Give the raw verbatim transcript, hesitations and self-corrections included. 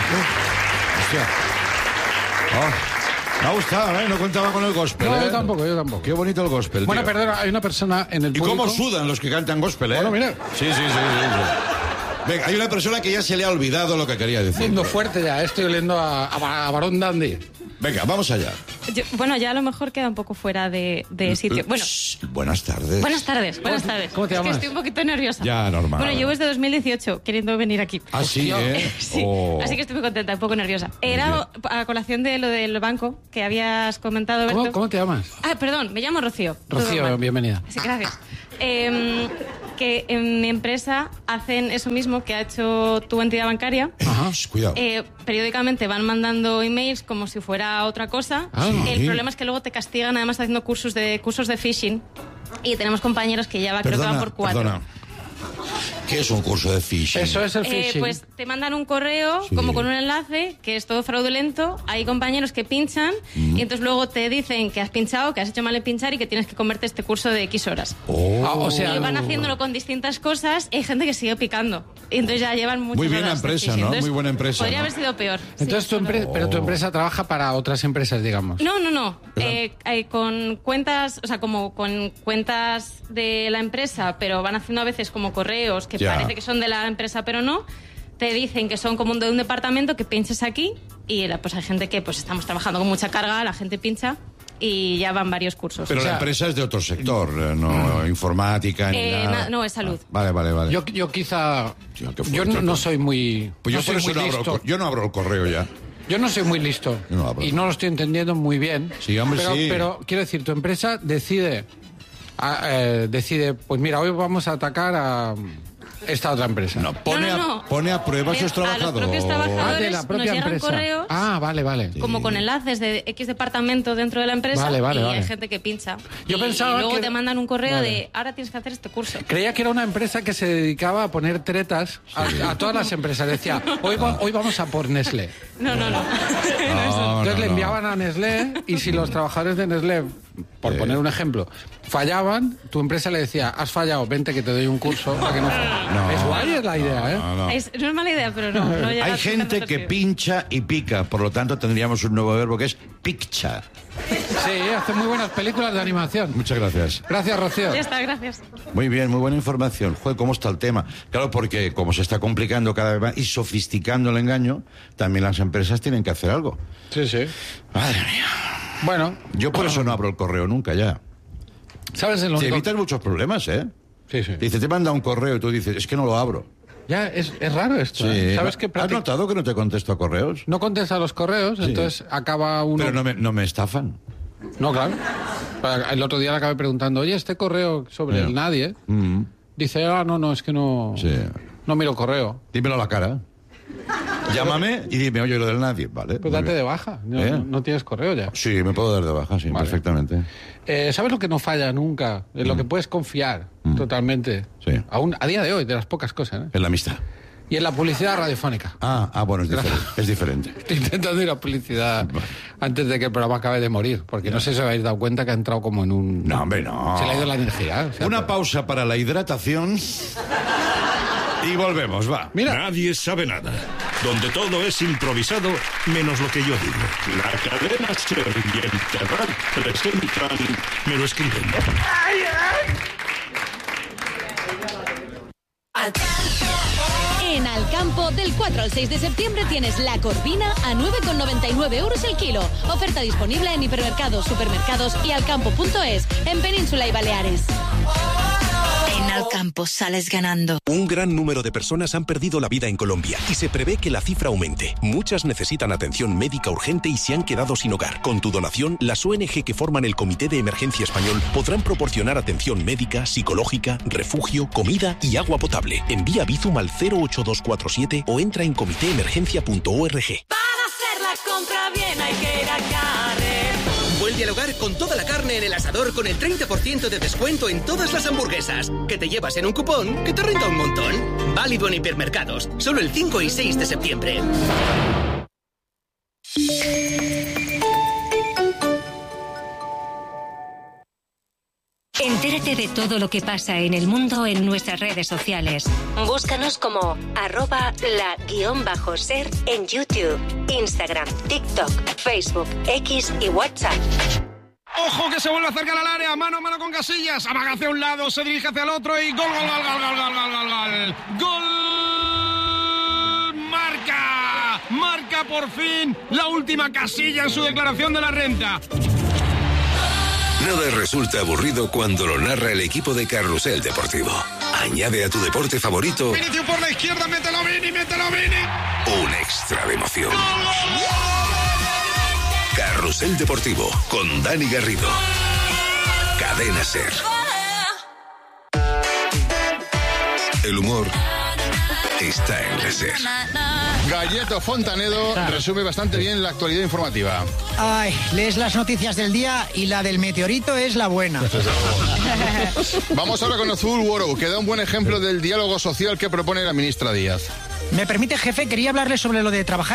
Hostia. Oh, me ha gustado, ¿eh? No contaba con el gospel, No, ¿eh? yo tampoco, yo tampoco. Qué bonito el gospel, Bueno, tío. perdona, hay una persona en el ¿Y público... cómo sudan los que cantan gospel, eh? Bueno, mira. Sí, sí, sí, sí, sí. Venga, hay una persona que ya se le ha olvidado lo que quería decir. Oliendo fuerte ya, eh, estoy oliendo a, a, a Barón Dandy. Venga, vamos allá. Yo, bueno, ya a lo mejor queda un poco fuera de, de sitio. Bueno, Shh, buenas tardes. buenas tardes, buenas tardes. ¿Cómo te Es llamas? que estoy un poquito nerviosa. Ya, normal. Bueno, llevo desde dos mil dieciocho queriendo venir aquí. Ah, sí, ¿eh? Sí, Oh. así que estoy muy contenta, un poco nerviosa. Era a colación de lo del banco que habías comentado, Berto. ¿Cómo, ¿Cómo te llamas? Ah, perdón, me llamo Rocío. Todo Rocío, normal. bienvenida. Sí, gracias. Eh, que en mi empresa hacen eso mismo que ha hecho tu entidad bancaria. Ajá. Shh, cuidado. Eh, periódicamente van mandando emails como si fuera otra cosa. Ah, sí. El problema es que luego te castigan además haciendo cursos de cursos de phishing y tenemos compañeros que ya va, creo que van por cuatro. perdona. ¿Qué es un curso de phishing? Eso es el Eh, phishing. pues te mandan un correo Sí. como con un enlace que es todo fraudulento. Hay compañeros que pinchan Mm. y entonces luego te dicen que has pinchado, que has hecho mal en pinchar y que tienes que comerte este curso de X horas. Oh. Ah, o sea, Y van haciéndolo con distintas cosas y hay gente que sigue picando. Y entonces ya llevan muchas Muy bien la horas de empresa, phishing. ¿no? Entonces, Muy buena empresa, Podría ¿no? haber sido peor. Entonces Sí, tu no. empresa, pero tu empresa trabaja para otras empresas, digamos. No, no, no. Eh, eh, con cuentas, o sea, como con cuentas de la empresa, pero van haciendo a veces como correos que Ya. parece que son de la empresa, pero no. Te dicen que son como de un departamento, que pinches aquí y la- pues hay gente que pues estamos trabajando con mucha carga, la gente pincha y ya van varios cursos. Pero O sea, la empresa es de otro sector, eh, no informática ni Eh, nada. na- no, es salud. Ah, vale, vale, vale. Yo, yo quizá... Tío, qué Yo fuerte, no, no tío. soy muy... Pues yo no por soy eso muy no abro, el, listo. cor- yo no abro el correo ya. Yo no soy muy listo Yo no hablo. y no lo estoy entendiendo muy bien. Sí, hombre, pero, sí. Pero quiero decir, tu empresa decide, ah, eh, decide, pues mira, hoy vamos a atacar a esta otra empresa. No, pone, No, no, A, no. pone a prueba a Eh, sus a los trabajadores. propios trabajadores. Ah, de la nos propia llegan empresa. correos. Ah, vale, vale. Como con enlaces de X departamento dentro de la empresa Vale, vale, y vale. hay gente que pincha. Yo y, pensaba y luego que- te mandan un correo Vale. de ahora tienes que hacer este curso. Creía que era una empresa que se dedicaba a poner tretas a, a todas las empresas. Decía, hoy, va- hoy vamos a por Nestlé. No, no, no. No, Entonces no, le no. enviaban a Nestlé y si los trabajadores de Nestlé, por Sí. poner un ejemplo, fallaban, tu empresa le decía, has fallado, vente que te doy un curso para que no falles. No. Es guay es la idea, ¿eh? No, no. Es, no es mala idea, pero no. no llega Hay a gente tanto que perfil. pincha y pica, por lo tanto tendríamos un nuevo verbo que es piccha. Sí, hace muy buenas películas de animación. Muchas gracias. Gracias, Rocío. Ya está, gracias. Muy bien, muy buena información. Joder, ¿cómo está el tema? Claro, porque como se está complicando cada vez más y sofisticando el engaño, también las empresas tienen que hacer algo. Sí, sí. Madre mía. Bueno, Yo por eso no abro el correo nunca ya. ¿sabes el Te único? evitas muchos problemas, ¿eh? Sí, sí. Dice, te manda un correo y tú dices, es que no lo abro. Ya, es, es raro esto. Sí. ¿eh? ¿Sabes qué? ¿Has Practic- notado que no te contesto a correos? No contesta los correos, entonces acaba uno... Pero no me, no me estafan. No, claro. El otro día le acabé preguntando, oye, este correo sobre Ya. el nadie, Mm, dice, ah, no, no, es que no, sí. no miro correo. Dímelo a la cara. Llámame y dime, oye, lo del nadie, ¿vale? Pues Muy date bien. de baja, no, ¿Eh? no tienes correo ya. Sí, me puedo dar de baja, sí, Vale. perfectamente. Eh, ¿Sabes lo que no falla nunca? En lo que puedes confiar totalmente. Mm. Sí. Aún, a día de hoy, de las pocas cosas. ¿eh? Es la amistad. Y en la publicidad radiofónica. Ah, ah bueno, es diferente. Es diferente. Estoy intentando ir a publicidad antes de que el programa acabe de morir, porque no sé si os habéis dado cuenta que ha entrado como en un... No, hombre, no. Se le ha ido la energía. o sea, Una pero- pausa para la hidratación y volvemos, va. Mira, Nadie sabe nada. Donde todo es improvisado, menos lo que yo digo. La cadena SER y el Terrat presentan... Me lo escriben. En Alcampo, del cuatro al seis de septiembre tienes la corvina a nueve con noventa y nueve euros el kilo. Oferta disponible en hipermercados, supermercados y alcampo punto es, en Península y Baleares. En Alcampo sales ganando. Un gran número de personas han perdido la vida en Colombia y se prevé que la cifra aumente. Muchas necesitan atención médica urgente y se han quedado sin hogar. Con tu donación, las O N G que forman el Comité de Emergencia Español podrán proporcionar atención médica, psicológica, refugio, comida y agua potable. Envía Bizum al cero ocho dos cuatro siete o entra en comité emergencia punto org. Para hacer la compra bien hay que ir a Carrer. Vuelve al hogar con toda la carne en el asador con el treinta por ciento de descuento en todas las hamburguesas. Que te llevas en un cupón que te renta un montón. Válido en hipermercados. Solo el cinco y seis de septiembre. En Entérate de todo lo que pasa en el mundo en nuestras redes sociales. Búscanos como arroba la guión bajo ser en YouTube, Instagram, TikTok, Facebook, X y WhatsApp. ¡Ojo que se vuelve a acercar al área! Mano a mano con Casillas. Amaga hacia un lado, se dirige hacia el otro y gol, gol, gol, gol, gol, gol, gol, gol, gol. ¡Gol! ¡Marca! ¡Marca por fin la última Casilla en su declaración de la renta! Nada resulta aburrido cuando lo narra el equipo de Carrusel Deportivo. Añade a tu deporte favorito... Vinicius por la izquierda, mételo Vini, mételo Vini. Un extra de emoción. Carrusel Deportivo con Dani Garrido. Cadena SER. El humor está en la SER. Galleto Fontanedo resume bastante bien la actualidad informativa. Ay, lees las noticias del día y la del meteorito es la buena. Vamos ahora con Azul World, que da un buen ejemplo del diálogo social que propone la ministra Díaz. ¿Me permite, jefe? Quería hablarle sobre lo de trabajar